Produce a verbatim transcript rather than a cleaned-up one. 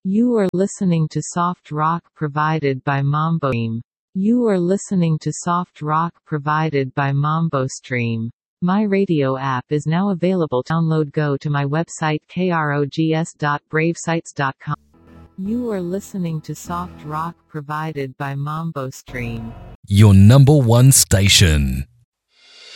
You are listening to soft rock provided by Mambo Stream. You are listening to soft rock provided by Mambo Stream. My radio app is now available to download. Go to my website krogs dot bravesites dot com. You are listening to soft rock provided by Mambo Stream. Your number one station.